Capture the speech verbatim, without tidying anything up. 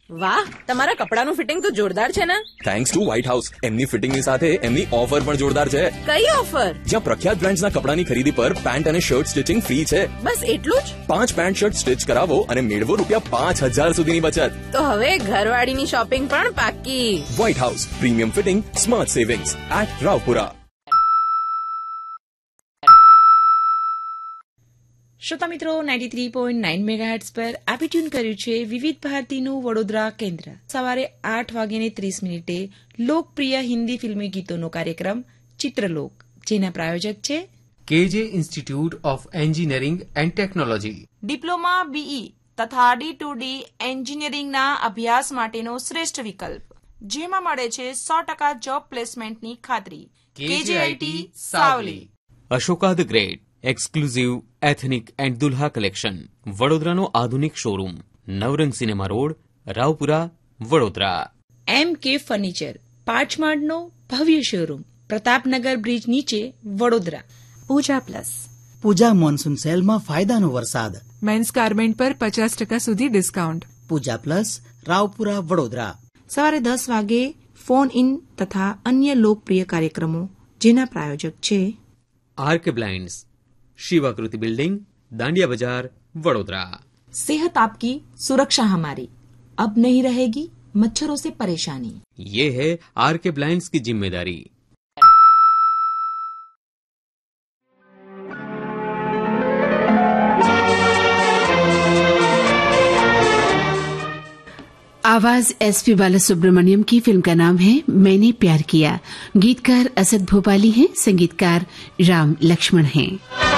વાહ, તમારા કપડાનું ફિટિંગ તો જોરદાર છે ને. Thanks to white house. એમની ફિટિંગની સાથે એમની ઓફર પણ જોરદાર છે. કઈ ઓફર? જ્યાં પ્રખ્યાત બ્રાન્ડ્સના કપડાની ખરીદી પર પેન્ટ અને શર્ટ સ્ટિચિંગ ફ્રી છે. બસ એટલું જ? પાંચ પેન્ટ શર્ટ સ્ટિચ કરાવો અને મેળવો રૂપિયા પાંચ હજાર સુધીની બચત. તો હવે ઘરવાળીની શોપિંગ પણ પાક્કી. White house, premium fitting, smart savings at Raopura. શ્રોતા મિત્રો, ninety three point nine megahertz પર આપી ટ્યુન કર્યું છે વિવિધ ભારતીનું વડોદરા કેન્દ્ર. સવારે આઠ વાગ્યાને ત્રીસ મિનિટે લોકપ્રિય હિન્દી ફિલ્મી ગીતોનો કાર્યક્રમ ચિત્રલોક, જેના પ્રાયોજક છે કેજે institute of engineering and technology. Diploma BE તથા ડી ટુ ડી એન્જિનિયરિંગના અભ્યાસ માટેનો શ્રેષ્ઠ વિકલ્પ, જેમાં મળે છે સો ટકા જોબ પ્લેસમેન્ટની ખાતરી. કેજેઆઈટી Savli. Ashoka the great exclusive ethnic and Dulha collection, વડોદરાનો આધુનિક શોરૂમ, નવરંગ સિનેમા રોડ, રાવપુરા, વડોદરા. એમ કે ફર્નિચર, પાંચમાળનો ભવ્ય શોરૂમ, પ્રતાપનગર બ્રિજ નીચે, વડોદરા. પૂજા પ્લસ, પૂજા મોન્સૂન સેલમાં ફાયદાનો વરસાદ. મેન્સ ગાર્મેન્ટ પર પચાસ ટકા સુધી ડિસ્કાઉન્ટ. પૂજા પ્લસ, રાવપુરા, વડોદરા. સવારે દસ વાગે ફોન ઇન તથા અન્ય લોકપ્રિય કાર્યક્રમો, જેના પ્રાયોજક છે આર્કે બ્લાઇન્ડ્સ, शिवाकृति बिल्डिंग, दांडिया बाजार, वडोदरा. सेहत आपकी सुरक्षा हमारी, अब नहीं रहेगी मच्छरों से परेशानी. ये है आरके ब्लाइंड्स की जिम्मेदारी. आवाज एसपी बालासुब्रमण्यम की फिल्म का नाम है मैंने प्यार किया. गीतकार असद भोपाली हैं, संगीतकार राम लक्ष्मण हैं.